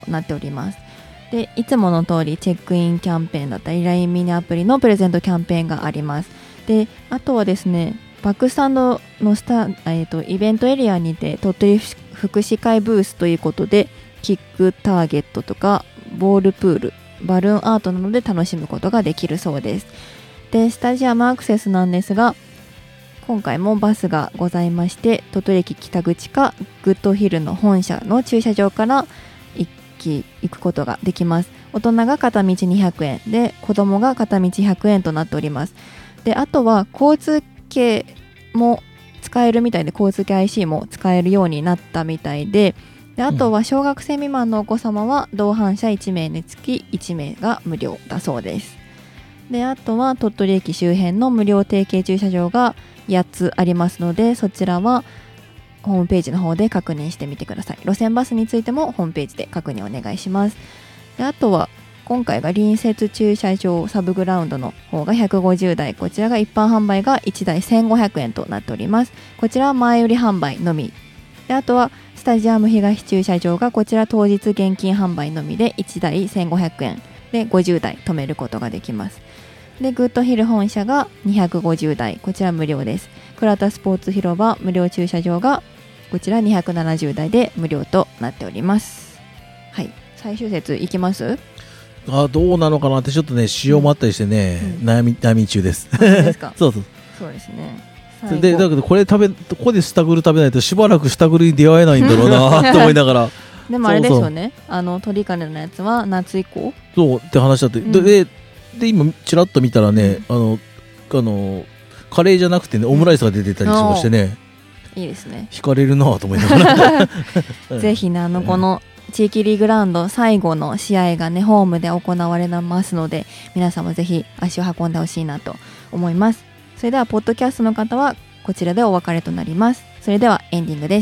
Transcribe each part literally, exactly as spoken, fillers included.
なっております。でいつもの通りチェックインキャンペーンだったり ライン ミニアプリのプレゼントキャンペーンがあります。であとはですね、バックスタンドのスタ、えー、とイベントエリアにて鳥取福祉会ブースということで、キックターゲットとかボールプール、バルーンアートなどで楽しむことができるそうです。でスタジアムアクセスなんですが、今回もバスがございまして、鳥取駅北口かグッドヒルの本社の駐車場から行き行くことができます。大人が片道にひゃくえんで、子供が片道ひゃくえんとなっております。であとは交通系も使えるみたいで、交通系 アイシー も使えるようになったみたいで、であとは小学生未満のお子様は同伴者いち名につきいち名が無料だそうです。であとは鳥取駅周辺の無料提携駐車場がやっつありますので、そちらはホームページの方で確認してみてください。路線バスについてもホームページで確認お願いします。であとは今回が隣接駐車場サブグラウンドの方がひゃくごじゅうだい、こちらが一般販売がいちだいせんごひゃくえんとなっております。こちらは前売り販売のみで、あとはスタジアム東駐車場がこちら当日現金販売のみでいちだいせんごひゃくえんでごじゅうだい止めることができます。でグッドヒル本社がにひゃくごじゅうだい、こちら無料です。倉田スポーツ広場無料駐車場がこちらにひゃくななじゅうだいで無料となっております。はい、最終節いきます？ あ、どうなのかなってちょっとね、仕様もあったりしてね、うん、悩み悩み中です。 ですか？ そうそうそうですね。 でだけどこれ食べここでスタグル食べないとしばらくスタグルに出会えないんだろうなと思いながらでもあれでしょうね、そうそう、あの鳥金のやつは夏以降そうって話だって、うん、で, で今ちらっと見たらね、うん、あのあのカレーじゃなくてねオムライスが出てたりとかしてね、 うん、いいですね、 惹かれるなと思いながらぜひね、あのこの地域リーグラウンド最後の試合がねホームで行われますので、皆さんもぜひ足を運んでほしいなと思います。それではポッドキャストの方はこちらでお別れとなります。それではエンディングです。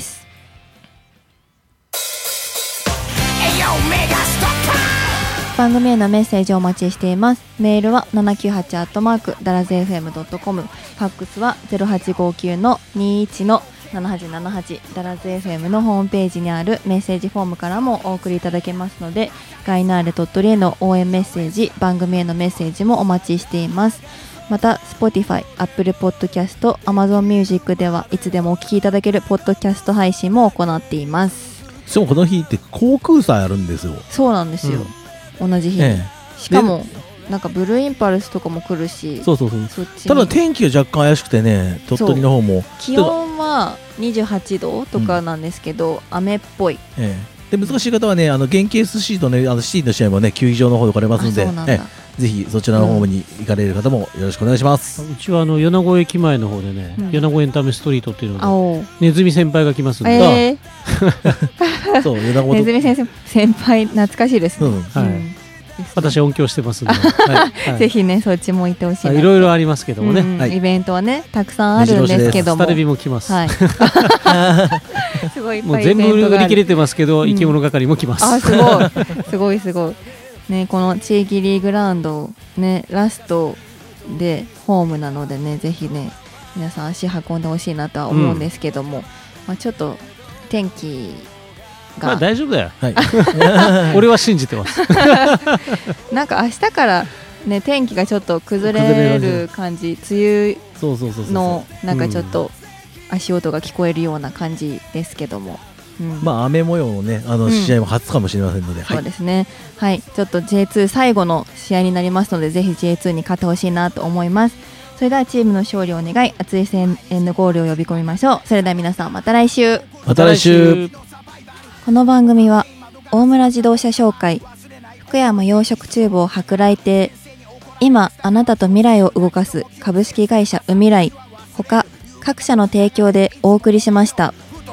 番組へのメッセージをお待ちしています。メールは ななきゅうはち アットマークダラズ エフエム ドットコム、 ファックスは ゼロはちごきゅう のにいち のななはちななはち、ダラズ エフエム のホームページにあるメッセージフォームからもお送りいただけますので、ガイナーレ鳥取への応援メッセージ、番組へのメッセージもお待ちしています。また Spotify、Apple Podcast、Amazon Music ではいつでもお聞きいただけるポッドキャスト配信も行っています。 しかもこの日って航空祭あるんですよ。 そうなんですよ、うん、同じ日に、ええ、しかもなんかブルーインパルスとかも来るし、 そうそうそう、そただ天気が若干怪しくてね、鳥取の方も気温はにじゅうはちどとかなんですけど、うん、雨っぽい、 ええ、で難しい方はね、あの原型 エスシー とね、あのシティの試合もね球技場の方で来れますので、ええ、ぜひそちらの方に行かれる方もよろしくお願いします。 うん、うちはあの米子駅前の方でね、うん、米子エンタメストリートっていうのでネズミ先輩が来ますんで、 えー、そう米子ネズミ先生先輩懐かしいですね、うん、はい、うん、 私音響してますので、はいはい、 ぜひねそっちも行ってほしいな。 いろいろありますけどもね、うん、 はい、イベントはねたくさんあるんですけども、 スタルビも来ます、はい、 すごいいっもう全部売り切れてますけど、うん、生き物係も来ます。 あ、すごいすごいすごいね、この地域リーグラウンドねラストでホームなのでね、ぜひね皆さん足運んでほしいなとは思うんですけども、うん、まあ、ちょっと天気が、 まあ、大丈夫だよ、はい、俺は信じてますなんか明日からね天気がちょっと崩れる感じ、梅雨のなんかちょっと足音が聞こえるような感じですけども、うん、 まあ雨模様のねあの試合も初かもしれませんので、うん、 はい、そうですね、はい、ちょっと ジェイツー 最後の試合になりますので、ぜひ ジェイツー に勝ってほしいなと思います。それではチームの勝利を願い、熱い声援のゴールを呼び込みましょう。それでは皆さんまた来週。 また来週。 この番組は大村自動車商会、福山養殖厨房舶来亭、今あなたと未来を動かす株式会社ウミライ他各社の提供でお送りしました。